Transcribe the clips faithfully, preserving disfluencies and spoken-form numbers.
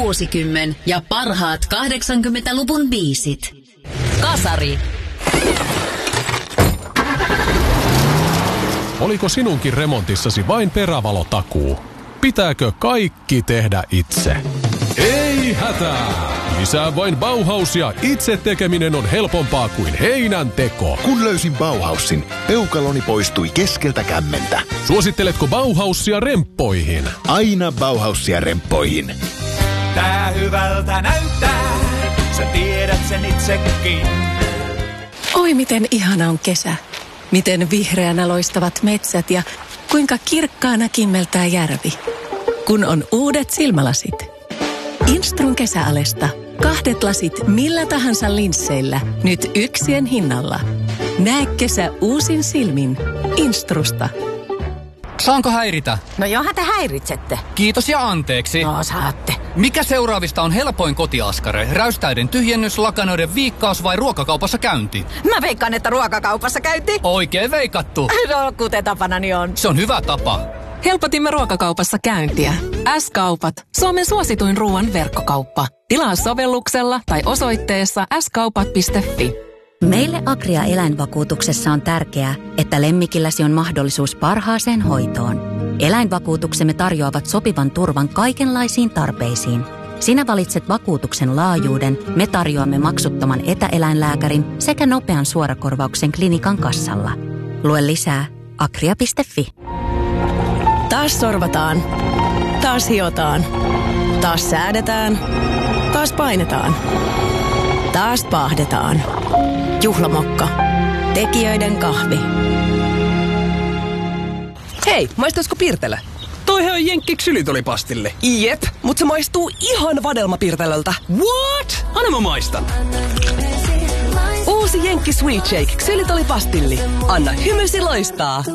vuosikymmen ja parhaat kahdeksankymmentäluvun biisit. Kasari. Oliko sinunkin remontissasi vain perävalotakuu? Pitääkö kaikki tehdä itse? Ei hätää! Lisää vain Bauhausia, itse tekeminen on helpompaa kuin heinän teko. Kun löysin Bauhausin, peukaloni poistui keskeltä kämmentä. Suositteletko Bauhausia remppoihin? Aina Bauhausia remppoihin. Tää hyvältä näyttää, sä tiedät sen itsekin. Oi miten ihana on kesä. Miten vihreänä loistavat metsät ja kuinka kirkkaana kimmeltää järvi. Kun on uudet silmälasit. Instrun kesäalesta. Kahdet lasit millä tahansa linsseillä. Nyt yksien hinnalla. Näe kesä uusin silmin. Instrusta. Saanko häiritä? No johan te häiritsette. Kiitos ja anteeksi. No saatte. Mikä seuraavista on helpoin kotiaskare? Räystäiden tyhjennys, lakanoiden viikkaus vai ruokakaupassa käynti? Mä veikkaan, että ruokakaupassa käynti. Oikein veikattu. No kuten tapanani on. Se on hyvä tapa. Helpotimme ruokakaupassa käyntiä. S-kaupat. Suomen suosituin ruoan verkkokauppa. Tilaa sovelluksella tai osoitteessa s kaupat piste f i. Meille Agria eläinvakuutuksessa on tärkeää, että lemmikilläsi on mahdollisuus parhaaseen hoitoon. Eläinvakuutuksemme tarjoavat sopivan turvan kaikenlaisiin tarpeisiin. Sinä valitset vakuutuksen laajuuden, me tarjoamme maksuttoman etäeläinlääkärin sekä nopean suorakorvauksen klinikan kassalla. Lue lisää agria piste f i. Taas sorvataan. Taas hiotaan. Taas säädetään. Taas painetaan. Taas paahdetaan. Juhlamokka. Tekijöiden kahvi. Hei, maistaisiko Pirtelä? Toihan on Jenkki ksylitolipastille. Jep, mutta se maistuu ihan vadelmapirtelöltä. What? Anna mä maistan. Uusi Jenkki Sweet Shake ksylitolipastilli. Anna hymysi loistaa.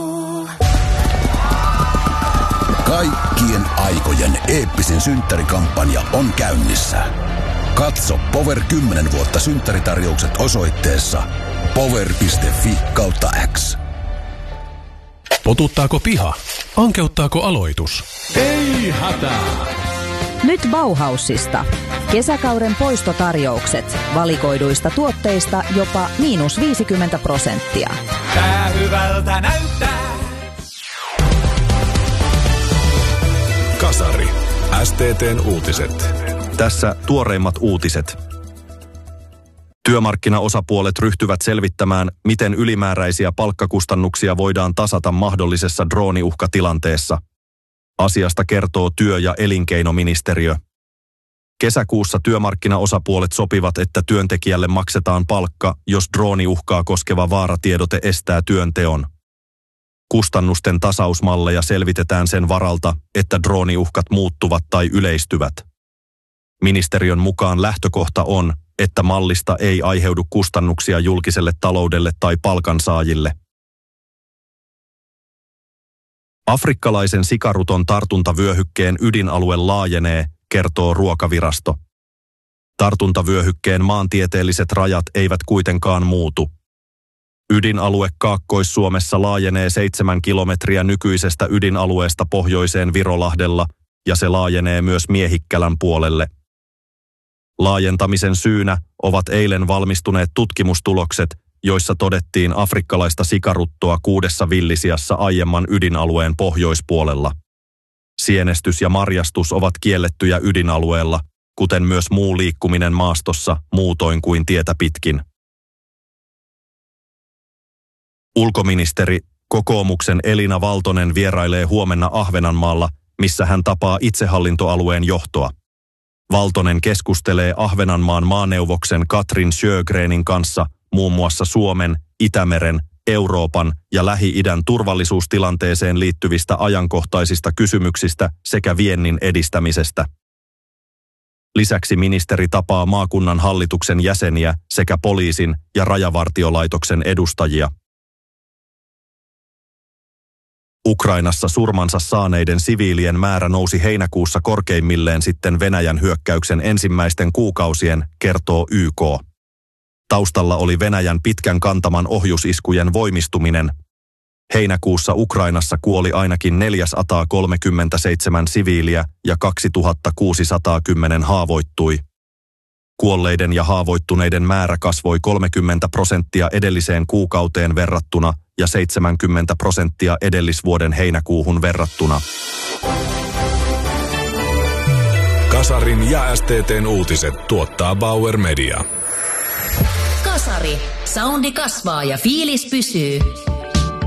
Kaikkien aikojen eeppisin synttärikampanja on käynnissä. Katso Power kymmenen vuotta synttäritarjoukset osoitteessa power piste f i kautta X. Potuttaako piha? Ankeuttaako aloitus? Ei hätää! Nyt Bauhausista. Kesäkauden poistotarjoukset. Valikoiduista tuotteista jopa miinus viisikymmentä prosenttia. Tää hyvältä näyttää. Kasari. S T T:n uutiset. Tässä tuoreimmat uutiset. Työmarkkinaosapuolet ryhtyvät selvittämään, miten ylimääräisiä palkkakustannuksia voidaan tasata mahdollisessa drooniuhkatilanteessa. Asiasta kertoo työ- ja elinkeinoministeriö. Kesäkuussa työmarkkinaosapuolet sopivat, että työntekijälle maksetaan palkka, jos drooniuhkaa koskeva vaaratiedote estää työnteon. Kustannusten tasausmalleja selvitetään sen varalta, että drooniuhkat muuttuvat tai yleistyvät. Ministeriön mukaan lähtökohta on, että mallista ei aiheudu kustannuksia julkiselle taloudelle tai palkansaajille. Afrikkalaisen sikaruton tartuntavyöhykkeen ydinalue laajenee, kertoo Ruokavirasto. Tartuntavyöhykkeen maantieteelliset rajat eivät kuitenkaan muutu. Ydinalue Kaakkois-Suomessa laajenee seitsemän kilometriä nykyisestä ydinalueesta pohjoiseen Virolahdella ja se laajenee myös Miehikkälän puolelle. Laajentamisen syynä ovat eilen valmistuneet tutkimustulokset, joissa todettiin afrikkalaista sikaruttoa kuudessa villisiassa aiemman ydinalueen pohjoispuolella. Sienestys ja marjastus ovat kiellettyjä ydinalueella, kuten myös muu liikkuminen maastossa muutoin kuin tietä pitkin. Ulkoministeri, kokoomuksen Elina Valtonen vierailee huomenna Ahvenanmaalla, missä hän tapaa itsehallintoalueen johtoa. Valtonen keskustelee Ahvenanmaan maaneuvoksen Katrin Sjögrenin kanssa muun muassa Suomen, Itämeren, Euroopan ja Lähi-idän turvallisuustilanteeseen liittyvistä ajankohtaisista kysymyksistä sekä viennin edistämisestä. Lisäksi ministeri tapaa maakunnan hallituksen jäseniä sekä poliisin ja rajavartiolaitoksen edustajia. Ukrainassa surmansa saaneiden siviilien määrä nousi heinäkuussa korkeimmilleen sitten Venäjän hyökkäyksen ensimmäisten kuukausien, kertoo Y K. Taustalla oli Venäjän pitkän kantaman ohjusiskujen voimistuminen. Heinäkuussa Ukrainassa kuoli ainakin neljäsataakolmekymmentäseitsemän siviiliä ja kaksituhattakuusisataakymmenen haavoittui. Kuolleiden ja haavoittuneiden määrä kasvoi kolmekymmentä prosenttia edelliseen kuukauteen verrattuna ja seitsemänkymmentä prosenttia edellisvuoden heinäkuuhun verrattuna. Kasarin ja S T T:n uutiset tuottaa Bauer Media. Kasari. Soundi kasvaa ja fiilis pysyy.